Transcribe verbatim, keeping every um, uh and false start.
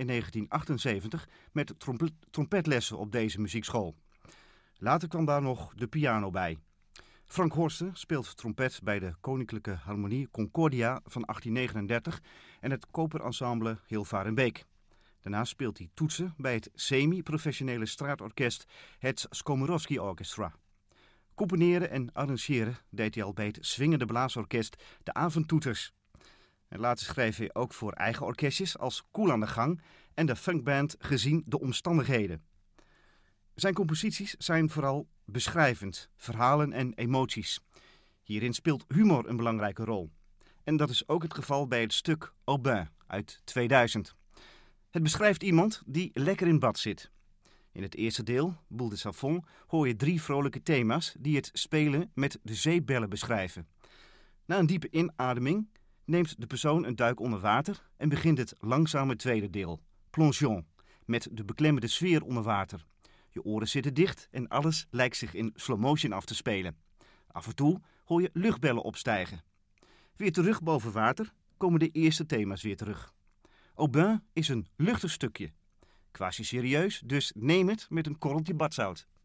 negentien achtenzeventig met trompe- trompetlessen op deze muziekschool. Later kwam daar nog de piano bij. Frank Horsten speelt trompet bij de Koninklijke Harmonie Concordia van achttien negenendertig en het koperensemble Hilvarenbeek. Daarna speelt hij toetsen bij het semi-professionele straatorkest het Skomerowski Orchestra. Componeren en arrangeren deed hij al bij het swingende blaasorkest de Avondtoeters. En later schreef hij ook voor eigen orkestjes als Koel aan de Gang en de funkband Gezien de Omstandigheden. Zijn composities zijn vooral beschrijvend, verhalen en emoties. Hierin speelt humor een belangrijke rol. En dat is ook het geval bij het stuk Aubin uit tweeduizend. Het beschrijft iemand die lekker in bad zit. In het eerste deel, Boule de Savon, hoor je drie vrolijke thema's die het spelen met de zeebellen beschrijven. Na een diepe inademing neemt de persoon een duik onder water en begint het langzame tweede deel, Plongeon, met de beklemmende sfeer onder water. Je oren zitten dicht en alles lijkt zich in slow motion af te spelen. Af en toe hoor je luchtbellen opstijgen. Weer terug boven water komen de eerste thema's weer terug. Aubin is een luchtig stukje. Quasi serieus, dus neem het met een korreltje badzout.